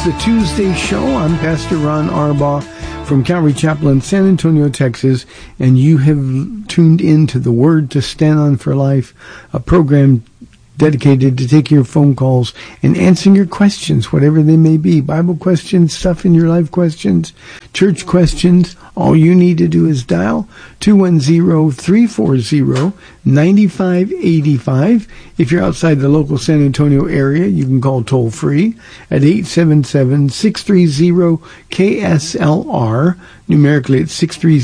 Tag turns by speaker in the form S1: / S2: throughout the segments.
S1: It's the Tuesday show. I'm Pastor Ron Arbaugh from Calvary Chapel in San Antonio, Texas, and you have tuned in to the Word to Stand On for Life, a program dedicated to taking your phone calls and answering your questions, whatever they may be. Bible questions, stuff in your life questions, church questions. All you need to do is dial 210-340-9585. If you're outside the local San Antonio area, you can call toll free at 877-630-KSLR. Numerically, it's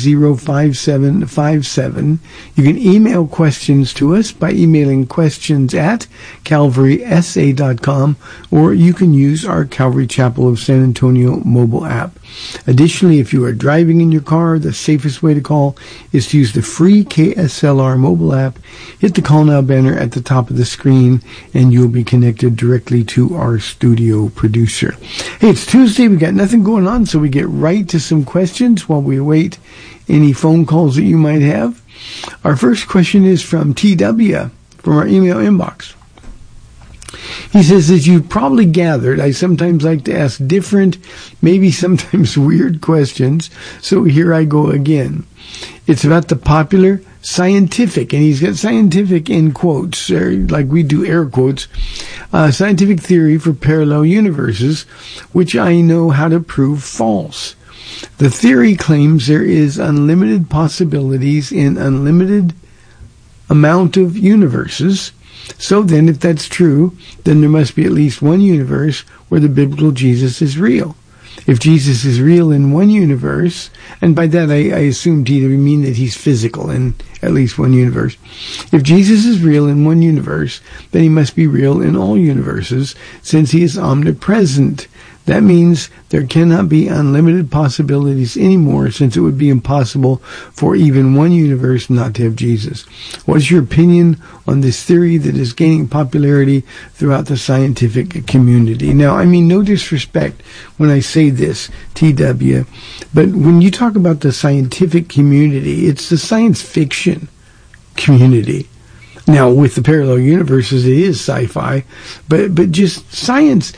S1: 630-5757. You can email questions to us by emailing questions at calvarysa.com, or you can use our Calvary Chapel of San Antonio mobile app. Additionally, if you are driving in your car, the safest way to call is to use the free KSLR mobile app. Hit the Call Now banner at the top of the screen, and you'll be connected directly to our studio producer. Hey, it's Tuesday. We got nothing going on, so we get right to some questions while we await any phone calls that you might have. Our first question is from TW from our email inbox. He says, as you've probably gathered, I sometimes like to ask different, maybe sometimes weird questions, so here I go again. It's about the popular scientific, and he's got scientific in quotes, like we do air quotes, scientific theory for parallel universes, which I know how to prove false. The theory claims there is unlimited possibilities in unlimited amount of universes. So then, if that's true, then there must be at least one universe where the biblical Jesus is real. If Jesus is real in one universe, and by that I assume, TW, mean that he's physical in at least one universe. If Jesus is real in one universe, then he must be real in all universes, since he is omnipresent. That means there cannot be unlimited possibilities anymore, since it would be impossible for even one universe not to have Jesus. What is your opinion on this theory that is gaining popularity throughout the scientific community? Now, I mean no disrespect when I say this, TW, but when you talk about the scientific community, it's the science fiction community. Now, with the parallel universes, it is sci-fi, but just science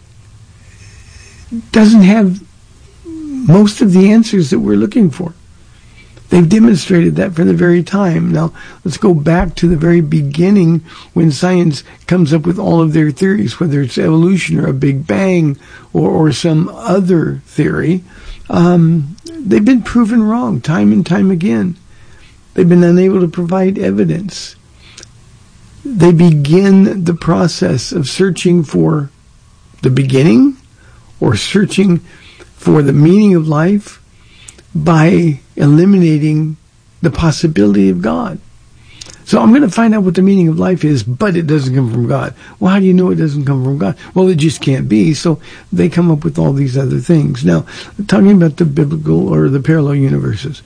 S1: doesn't have most of the answers that we're looking for. They've demonstrated that from the very time. Now, let's go back to the very beginning when science comes up with all of their theories, whether it's evolution or a Big Bang or some other theory. They've been proven wrong time and time again. They've been unable to provide evidence. They begin the process of searching for the beginning or searching for the meaning of life by eliminating the possibility of God. So I'm going to find out what the meaning of life is, but it doesn't come from God. Well, how do you know it doesn't come from God? Well, it just can't be. So they come up with all these other things. Now, talking about the biblical or the parallel universes,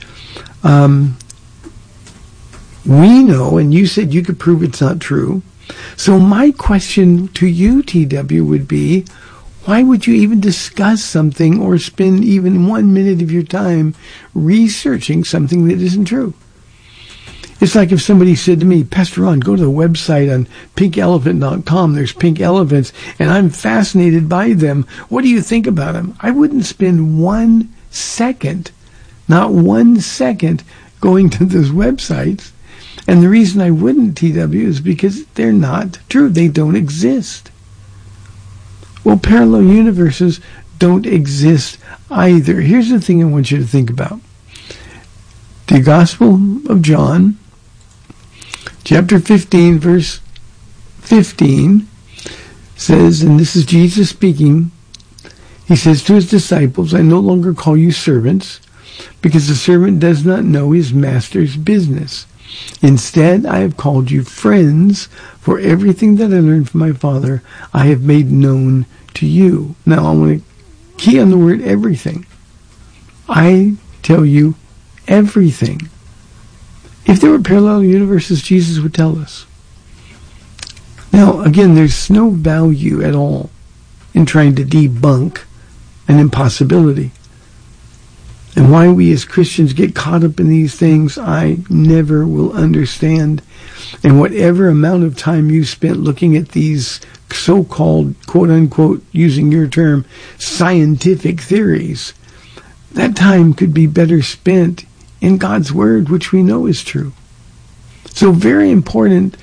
S1: we know, and you said you could prove it's not true. So my question to you, TW, would be, why would you even discuss something or spend even 1 minute of your time researching something that isn't true? It's like if somebody said to me, Pastor Ron, go to the website on pinkelephant.com. There's pink elephants, and I'm fascinated by them. What do you think about them? I wouldn't spend 1 second, not 1 second, going to those websites. And the reason I wouldn't, TW, is because they're not true. They don't exist. Well, parallel universes don't exist either. Here's the thing I want you to think about. The Gospel of John, chapter 15, verse 15, says, and this is Jesus speaking, he says to his disciples, I no longer call you servants, because the servant does not know his master's business. Instead, I have called you friends, for everything that I learned from my Father, I have made known to you. Now, I want to key on the word everything. I tell you everything. If there were parallel universes, Jesus would tell us. Now, again, there's no value at all in trying to debunk an impossibility. And why we as Christians get caught up in these things, I never will understand. And whatever amount of time you spent looking at these so-called, quote-unquote, using your term, scientific theories. That time could be better spent in God's Word, which we know is true. So very important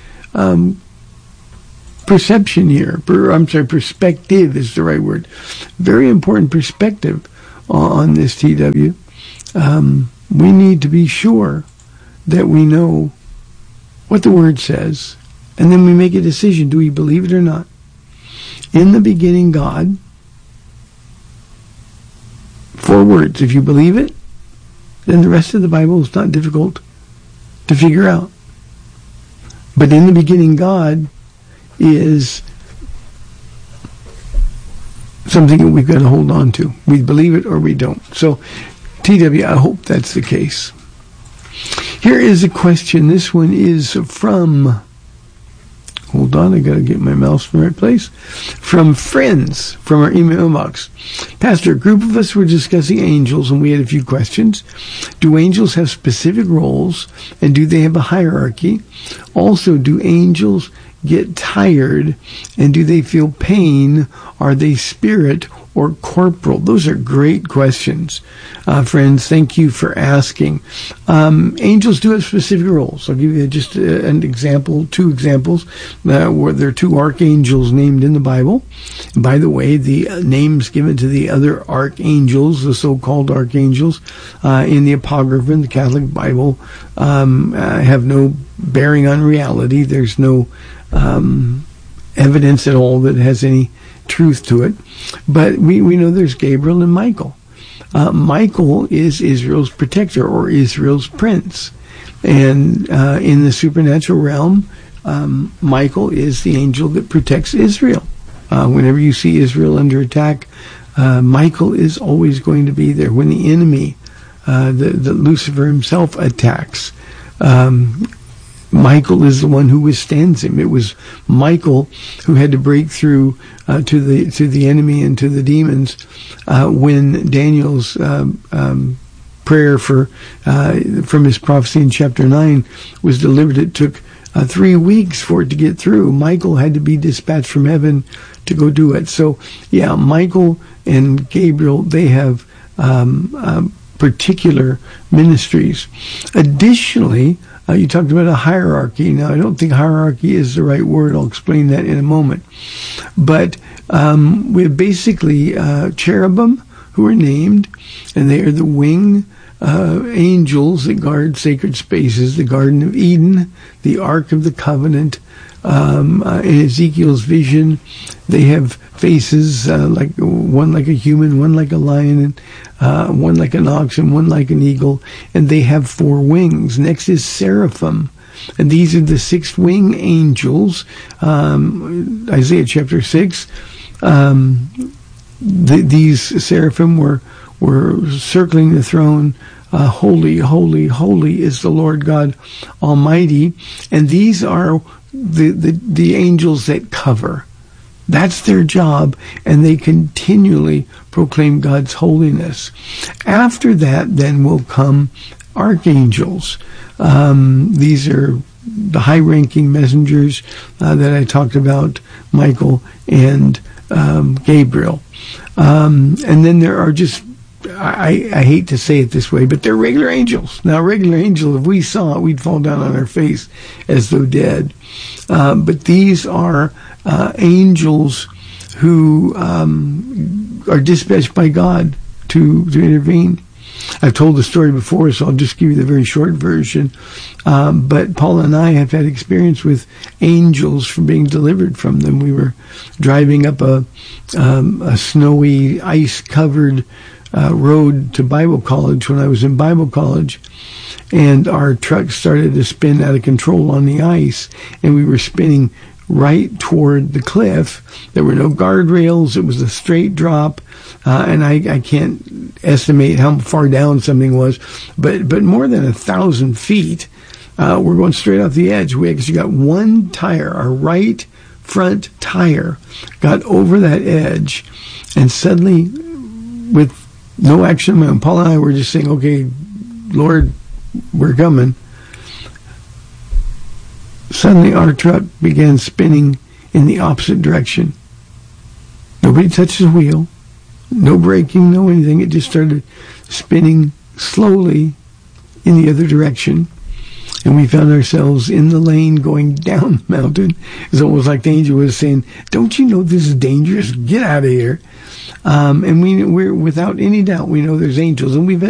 S1: perception here. Perspective is the right word. Very important perspective on this, TW. We need to be sure that we know what the Word says, and then we make a decision. Do we believe it or not? In the beginning, God. 4 words. If you believe it, then the rest of the Bible is not difficult to figure out. But in the beginning, God is something that we've got to hold on to. We believe it or we don't. So, TW, I hope that's the case. Here is a question. This one is from, hold on, I got to get my mouse in the right place, from friends from our email box. Pastor, a group of us were discussing angels, and we had a few questions. Do angels have specific roles, and do they have a hierarchy? Also, do angels get tired, and do they feel pain? Are they spirit or corporal? Those are great questions, friends. Thank you for asking. Angels do have specific roles. I'll give you just an example, 2 examples, where there are 2 archangels named in the Bible. And by the way, the names given to the other archangels, the so-called archangels, in the Apocrypha, in the Catholic Bible, have no bearing on reality. There's no evidence at all that has any truth to it. But we know there's Gabriel and Michael. Michael is Israel's protector, or Israel's prince. And in the supernatural realm, Michael is the angel that protects Israel. Whenever you see Israel under attack, Michael is always going to be there. When the enemy, the Lucifer himself, attacks, Michael is the one who withstands him. It was Michael who had to break through to the enemy and to the demons when Daniel's prayer from his prophecy in chapter 9 was delivered. It took 3 weeks for it to get through. Michael had to be dispatched from heaven to go do it. So, yeah, Michael and Gabriel, they have particular ministries. Additionally, you talked about a hierarchy. Now, I don't think hierarchy is the right word. I'll explain that in a moment. But we have basically cherubim who are named, and they are the wing angels that guard sacred spaces, the Garden of Eden, the Ark of the Covenant. In Ezekiel's vision, they have faces, like one like a human, one like a lion, and one like an ox, and one like an eagle, and they have 4 wings. Next is seraphim, and these are the 6 wing angels. Isaiah chapter 6. These seraphim were circling the throne. Holy, holy, holy is the Lord God Almighty, and these are the angels that cover. That's their job, and they continually proclaim God's holiness. After that, then will come archangels. These are the high-ranking messengers that I talked about, Michael and Gabriel. And then there are just, I hate to say it this way, but they're regular angels. Now, a regular angel, if we saw it, we'd fall down on our face as though dead. But these are angels who are dispatched by God to intervene. I've told the story before, so I'll just give you the very short version. But Paul and I have had experience with angels from being delivered from them. We were driving up a snowy, ice-covered road to Bible college when I was in Bible college, and our truck started to spin out of control on the ice, and we were spinning right toward the cliff. There were no guardrails. It was a straight drop, and I can't estimate how far down something was, but more than 1,000 feet. We're going straight off the edge. We actually got one tire, our right front tire, got over that edge, and suddenly, with no action of my own, Paul and I were just saying, okay, Lord, we're coming. Suddenly our truck began spinning in the opposite direction. Nobody touched the wheel. No braking, no anything. It just started spinning slowly in the other direction. And we found ourselves in the lane going down the mountain. It's almost like the angel was saying, don't you know this is dangerous? Get out of here. And we're without any doubt, we know there's angels. And we've